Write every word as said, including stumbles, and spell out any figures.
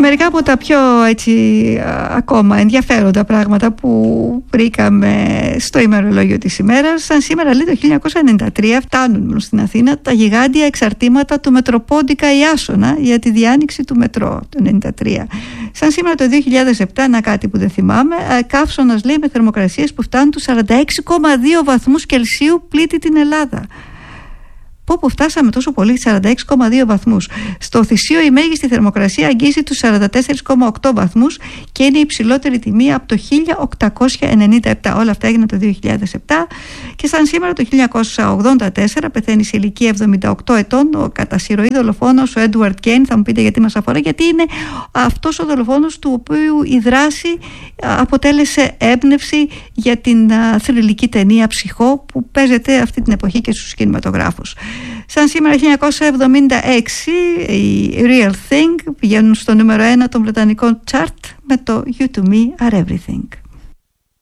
Μερικά από τα πιο έτσι, ακόμα ενδιαφέροντα πράγματα που βρήκαμε στο ημερολόγιο της ημέρας. Σαν σήμερα, λέει, το χίλια εννιακόσια ενενήντα τρία φτάνουν στην Αθήνα τα γιγάντια εξαρτήματα του Μετροπόντικα Ιάσονα για τη διάνοιξη του μετρό το ενενήντα τρία. Σαν σήμερα το δύο χιλιάδες επτά, ένα κάτι που δεν θυμάμαι, καύσωνας, λέει, με θερμοκρασίες που φτάνουν τους σαράντα έξι κόμμα δύο βαθμούς Κελσίου πλήττει την Ελλάδα. Πω που φτάσαμε τόσο πολύ, σαράντα έξι κόμμα δύο βαθμούς. Στο Θησίο η μέγιστη θερμοκρασία αγγίζει τους σαράντα τέσσερα κόμμα οκτώ βαθμούς και είναι η υψηλότερη τιμή από το χίλια οκτακόσια ενενήντα επτά. Όλα αυτά έγιναν το δύο χιλιάδες επτά. Και σαν σήμερα το χίλια εννιακόσια ογδόντα τέσσερα πεθαίνει σε ηλικία εβδομήντα οκτώ ετών ο κατά συρροή δολοφόνος ο Έντουαρντ Κέιν. Θα μου πείτε γιατί μας αφορά, γιατί είναι αυτός ο δολοφόνος του οποίου η δράση αποτέλεσε έμπνευση για την θρυλική ταινία Ψυχό που παίζεται αυτή την εποχή και στους κινηματογράφους. Σαν σήμερα χίλια εννιακόσια εβδομήντα έξι οι Real Thing πηγαίνουν στο νούμερο ένα των βρετανικών chart με το You To Me Are Everything.